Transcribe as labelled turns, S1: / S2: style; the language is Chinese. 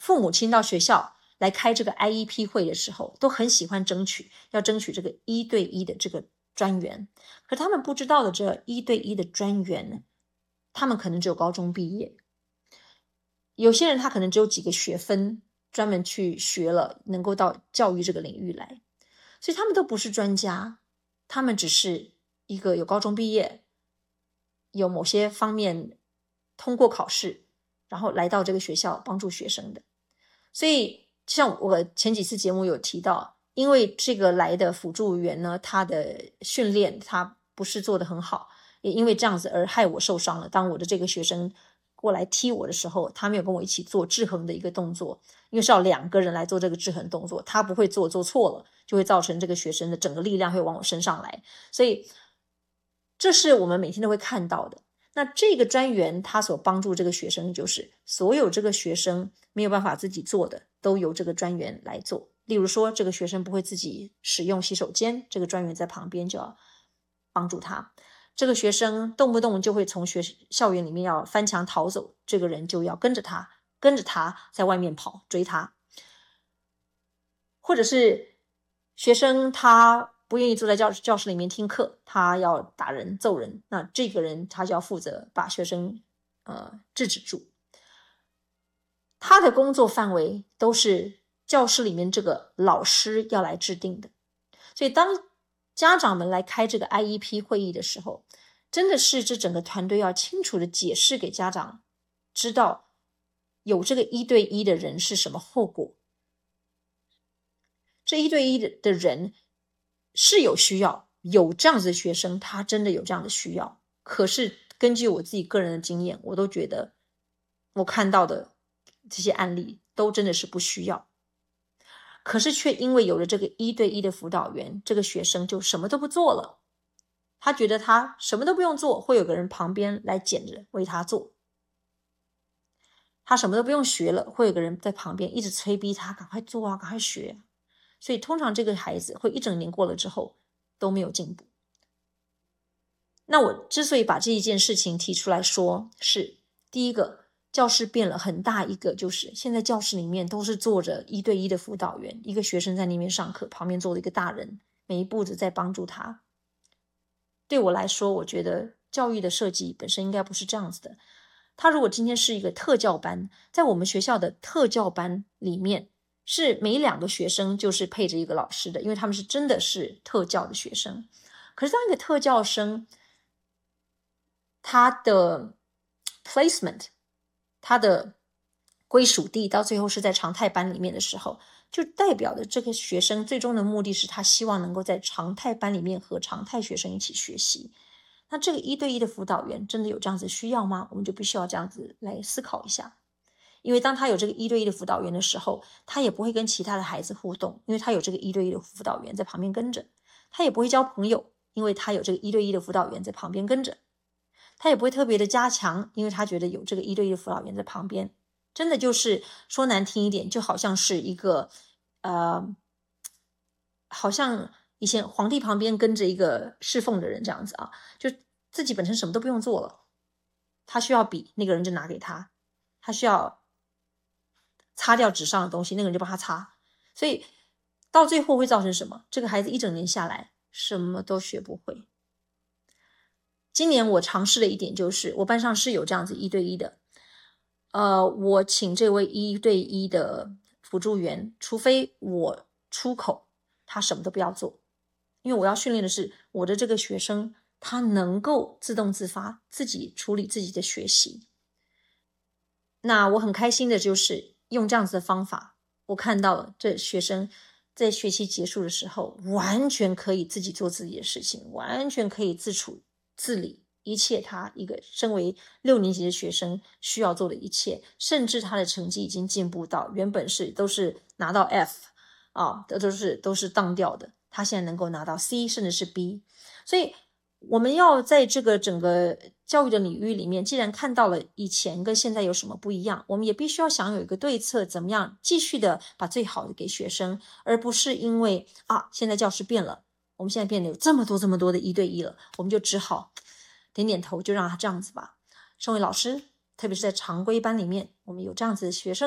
S1: 父母亲到学校来开这个 IEP 会的时候，都很喜欢要争取这个1对1的这个专员。可他们不知道的，这1对1的专员，他们可能只有高中毕业，有些人他可能只有几个学分，专门去学了，能够到教育这个领域来，所以他们都不是专家，他们只是一个有高中毕业，有某些方面通过考试，然后来到这个学校帮助学生的。所以像我前几次节目有提到，因为这个来的辅助员呢，他的训练他不是做得很好，也因为这样子而害我受伤了。当我的这个学生过来踢我的时候，他没有跟我一起做制衡的一个动作，因为是要2个人来做这个制衡动作，他不会做错了，就会造成这个学生的整个力量会往我身上来。所以这是我们每天都会看到的。那这个专员他所帮助这个学生，就是所有这个学生没有办法自己做的，都由这个专员来做。例如说，这个学生不会自己使用洗手间，这个专员在旁边就要帮助他。这个学生动不动就会从校园里面要翻墙逃走，这个人就要跟着他在外面跑，追他。或者是学生他不愿意坐在教室里面听课，他要打人揍人，那这个人他就要负责把学生制止住。他的工作范围都是教室里面这个老师要来制定的。所以当家长们来开这个 IEP 会议的时候，真的是这整个团队要清楚的解释给家长知道，有这个1对1的人是什么后果。这1对1的人是有需要，有这样子的学生，他真的有这样的需要。可是根据我自己个人的经验，我都觉得我看到的这些案例都真的是不需要。可是却因为有了这个1对1的辅导员，这个学生就什么都不做了。他觉得他什么都不用做，会有个人旁边来捡着为他做。他什么都不用学了，会有个人在旁边一直催逼他赶快做啊，赶快学啊。所以通常这个孩子会一整年过了之后都没有进步。那我之所以把这一件事情提出来说，是第一个，教室变了很大一个，就是现在教室里面都是坐着1对1的辅导员，一个学生在那边上课，旁边坐了一个大人，每一步子在帮助他。对我来说，我觉得教育的设计本身应该不是这样子的。他如果今天是一个特教班，在我们学校的特教班里面，是每2个学生就是配着一个老师的，因为他们是真的是特教的学生。可是当一个特教生，他的 placement， 他的归属地到最后是在常态班里面的时候，就代表的这个学生最终的目的是他希望能够在常态班里面和常态学生一起学习。那这个1对1的辅导员真的有这样子需要吗？我们就必须要这样子来思考一下。因为当他有这个1对1的辅导员的时候，他也不会跟其他的孩子互动，因为他有这个1对1的辅导员在旁边跟着。他也不会交朋友，因为他有这个1对1的辅导员在旁边跟着。他也不会特别的加强，因为他觉得有这个1对1的辅导员在旁边。真的就是说难听一点，就好像是一个好像以前皇帝旁边跟着一个侍奉的人这样子啊，就自己本身什么都不用做了。他需要笔，那个人就拿给他；他需要擦掉纸上的东西，那个人就帮他擦。所以到最后会造成什么？这个孩子一整年下来什么都学不会。今年我尝试了一点，就是我班上是有这样子1对1的，我请这位1对1的辅助员，除非我出口，他什么都不要做，因为我要训练的是我的这个学生，他能够自动自发，自己处理自己的学习。那我很开心的就是用这样子的方法，我看到了这学生在学期结束的时候，完全可以自己做自己的事情，完全可以自处自理一切他一个身为6年级的学生需要做的一切，甚至他的成绩已经进步到原本都是拿到 F 啊，都是当掉的，他现在能够拿到 C 甚至是 B。 所以我们要在这个整个教育的领域里面，既然看到了以前跟现在有什么不一样，我们也必须要想有一个对策，怎么样继续的把最好的给学生，而不是因为现在教室变了，我们现在变得有这么多的1对1了，我们就只好点点头，就让他这样子吧。身为老师，特别是在常规班里面，我们有这样子的学生